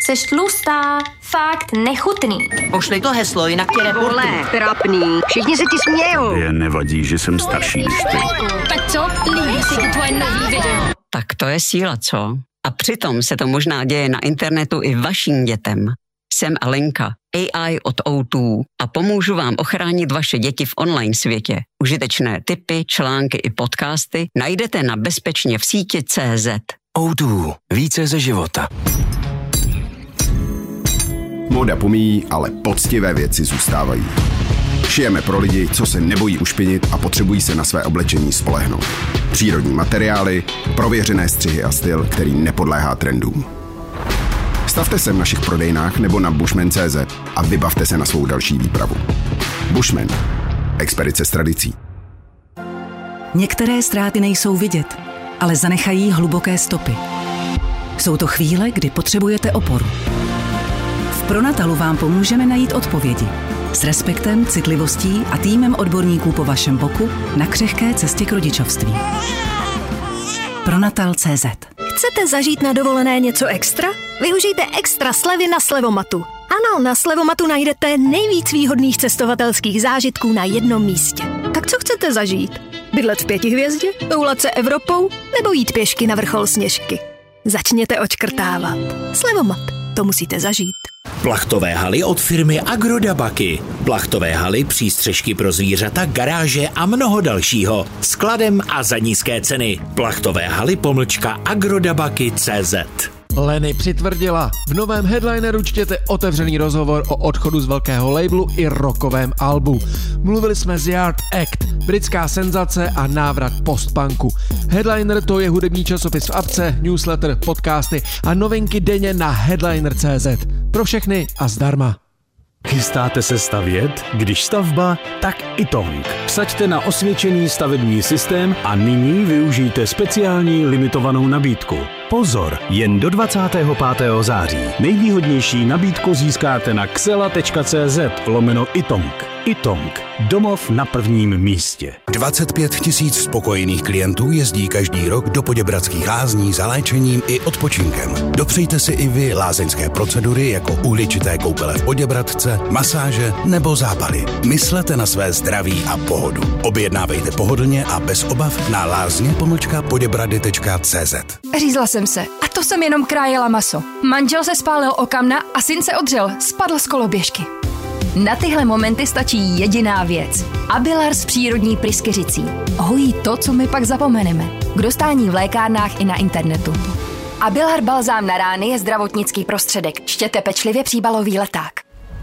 Jseš tlustá, fakt nechutný. Pošli to heslo, jinak tě reportuju. Vole, trapný, všichni se ti smějou. Je nevadí, že jsem starší než ty. Tak co? Líbí se ti tvoje nový video? Tak to je síla, co? A přitom se to možná děje na internetu i vašim dětem. Jsem Alenka, AI od O2 a pomůžu vám ochránit vaše děti v online světě. Užitečné tipy, články i podcasty najdete na bezpečně v síti.cz. O2. Více ze života. Móda pomíjí, ale poctivé věci zůstávají. Šijeme pro lidi, co se nebojí ušpinit a potřebují se na své oblečení spolehnout. Přírodní materiály, prověřené střihy a styl, který nepodléhá trendům. Stavte se v našich prodejnách nebo na bushman.cz a vybavte se na svou další výpravu. Bushman. Expedice s tradicí. Některé ztráty nejsou vidět, ale zanechají hluboké stopy. Jsou to chvíle, kdy potřebujete oporu. V Pronatalu vám pomůžeme najít odpovědi. S respektem, citlivostí a týmem odborníků po vašem boku na křehké cestě k rodičovství. Pronatal.cz. Chcete zažít na dovolené něco extra? Využijte extra slevy na Slevomatu. Ano, na Slevomatu najdete nejvíc výhodných cestovatelských zážitků na jednom místě. Tak co chcete zažít? Bydlet v 5 hvězdě? Toulat se Evropou? Nebo jít pěšky na vrchol Sněžky? Začněte odškrtávat. Slevomat. To musíte zažít. Plachtové haly od firmy Agrodabaky. Plachtové haly, přístřežky pro zvířata, garáže a mnoho dalšího. Skladem a za nízké ceny. Plachtové haly _Agrodabaky.cz. Lenny přitvrdila. V novém Headlineru čtěte otevřený rozhovor o odchodu z velkého labelu i rockovém albu. Mluvili jsme z Yard Act, britská senzace a návrat postpunku. Headliner to je hudební časopis v apce, newsletter, podcasty a novinky denně na headliner.cz. Pro všechny a zdarma. Chystáte se stavět? Když stavba, tak Itong. Vsaďte na osvědčený stavební systém a nyní využijte speciální limitovanou nabídku. Pozor, jen do 25. září. Nejvýhodnější nabídku získáte na xela.cz/Itong. Itong. Domov na prvním místě. 25 000 spokojených klientů jezdí každý rok do Poděbradských lázní za léčením i odpočinkem. Dopřejte si i vy lázeňské procedury jako uhličité koupele v Poděbradce, masáže nebo zápaly. Myslete na své zdraví a pohodu. Objednávejte pohodlně a bez obav na lázně-poděbrady.cz. Řízla jsem se a to jsem jenom krájela maso. Manžel se spálil o kamna a syn se odřel, spadl z koloběžky. Na tyhle momenty stačí jediná věc. Abilars přírodní pryskyřicí. Hojí to, co my pak zapomeneme. K dostání v lékárnách i na internetu. Abilar balzám na rány je zdravotnický prostředek. Čtěte pečlivě příbalový leták.